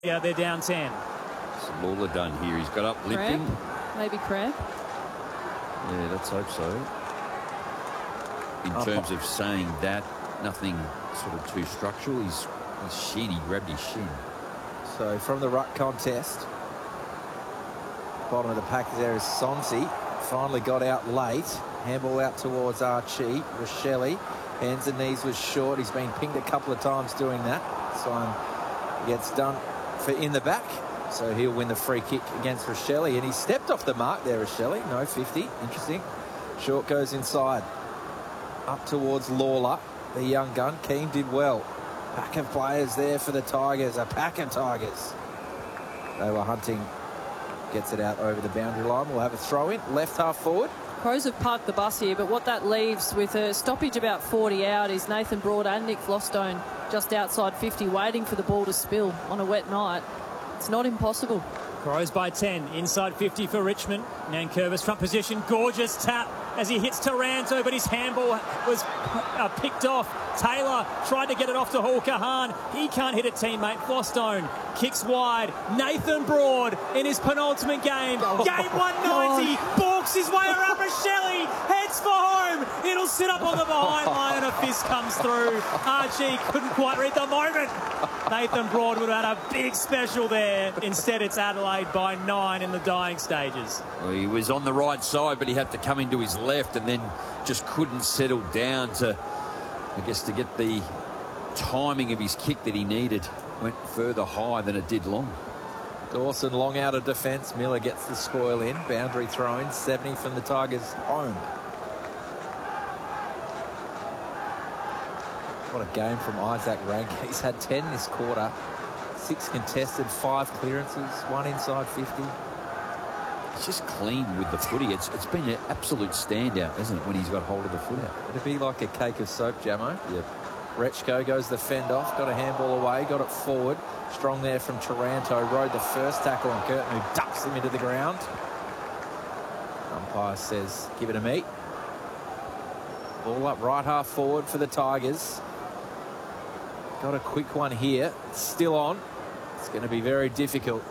Yeah, they're down 10. So Lawler done here. He's got up limping. Maybe cramp. Yeah, let's hope so. In terms of saying that, nothing sort of too structural. His shin, he grabbed his shin. So from the ruck contest, bottom of the pack there is Sonsi. Finally got out late. Handball out towards Archie. Rachele, hands and knees was short. He's been pinged a couple of times doing that. Simon gets done for in the back. So he'll win the free kick against Rachele. And he stepped off the mark there, Rachele. No 50. Interesting. Short goes inside. Up towards Lawler. The young gun. Keane did well. Pack of players there for the Tigers. A pack of Tigers. They were hunting. Gets it out over the boundary line. We'll have a throw in. Left half forward. Crows have parked the bus here, but what that leaves with a stoppage about 40 out is Nathan Broad and Nick Flostone just outside 50 waiting for the ball to spill on a wet night. It's not impossible. Crows by 10. Inside 50 for Richmond. Nankervis front position. Gorgeous tap as he hits Taranto, but his handball was picked off. Taylor tried to get it off to Hall Kahan. He can't hit a teammate. Flostone kicks wide. Nathan Broad in his penultimate game. Game 190. Balks his way around Rachele. Heads for home. It'll sit up on the behind line and a fist comes through. Archie couldn't quite read the moment. Nathan Broad would have had a big special there. Instead, it's Adelaide by 9 in the dying stages. Well, he was on the right side, but he had to come into his left and then just couldn't settle down to, I guess, to get the timing of his kick that he needed. Went further high than it did long. Dawson long out of defence. Miller gets the spoil in. Boundary throw-in. 70 from the Tigers home. What a game from Isaac Rank. He's had 10 this quarter. 6 contested, 5 clearances, 1 inside 50. It's just clean with the footy. It's been an absolute standout, isn't it, when he's got hold of the foot out? It'd be like a cake of soap, Jamo. Yep. Rechko goes the fend off, got a handball away, got it forward. Strong there from Taranto, rode the first tackle on Curtin, who ducks him into the ground. Umpire says, give it a meet. Ball up right half forward for the Tigers. Got a quick one here. It's still on. It's going to be very difficult.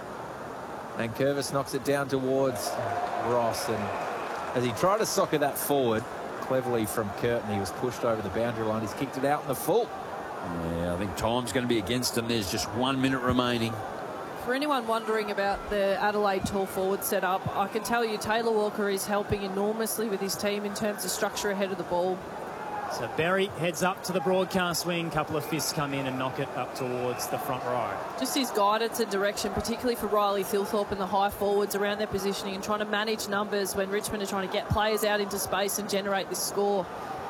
And Curvis knocks it down towards Ross. And as he tried to soccer that forward, cleverly from Curtin, he was pushed over the boundary line. He's kicked it out in the full. Yeah, I think time's going to be against him. There's just 1 minute remaining. For anyone wondering about the Adelaide tall forward setup, I can tell you Taylor Walker is helping enormously with his team in terms of structure ahead of the ball. So Berry heads up to the broadcast wing. Couple of fists come in and knock it up towards the front row. Just his guidance and direction, particularly for Riley Thilthorpe and the high forwards around their positioning and trying to manage numbers when Richmond are trying to get players out into space and generate this score.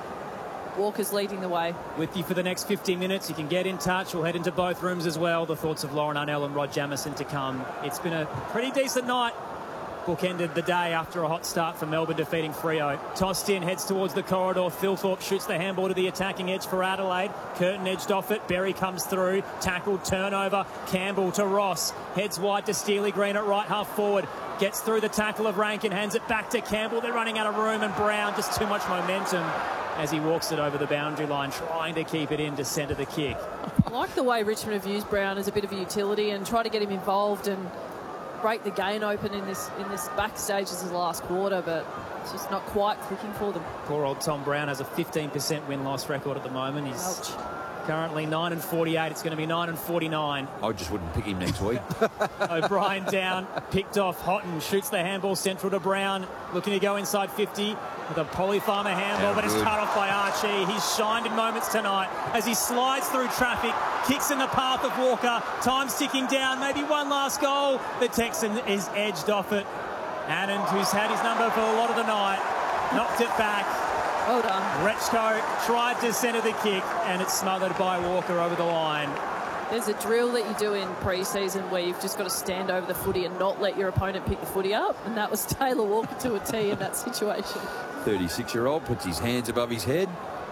Walker's leading the way. With you for the next 15 minutes. You can get in touch. We'll head into both rooms as well. The thoughts of Lauren Arnell and Rod Jamieson to come. It's been a pretty decent night. Bookended the day after a hot start for Melbourne defeating Freo. Tossed in, heads towards the corridor. Thilthorpe shoots the handball to the attacking edge for Adelaide. Curtin edged off it. Berry comes through. Tackled, turnover. Campbell to Ross. Heads wide to Steely Green at right half forward. Gets through the tackle of Rankin. Hands it back to Campbell. They're running out of room, and Brown just too much momentum as he walks it over the boundary line, trying to keep it in to centre the kick. I like the way Richmond have used Brown as a bit of a utility and try to get him involved and break the gain open in this back stages of the last quarter, but it's just not quite clicking for them. Poor old Tom Brown has a 15% win-loss record at the moment. He's currently 9-48. It's going to be 9-49. I just wouldn't pick him next week. O'Brien down, picked off. Houghton shoots the handball central to Brown, looking to go inside 50 with a Polyfarmer handball, but it's cut off by Archie. He's shined in moments tonight as he slides through traffic, kicks in the path of Walker. Time's ticking down, maybe one last goal. The Texan is edged off it. Anand, who's had his number for a lot of the night, knocked it back. Well done. Rechko tried to centre the kick, and it's smothered by Walker over the line. There's a drill that you do in pre-season where you've just got to stand over the footy and not let your opponent pick the footy up, and that was Taylor Walker to a T in that situation. 36-year-old puts his hands above his head.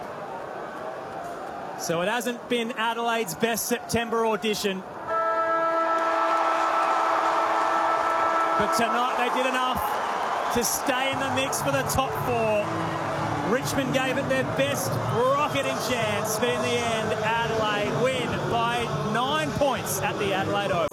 So it hasn't been Adelaide's best September audition. But tonight they did enough to stay in the mix for the top 4. Richmond gave it their best rocketing chance, but in the end, Adelaide win by 9 points. points at the Adelaide Oval.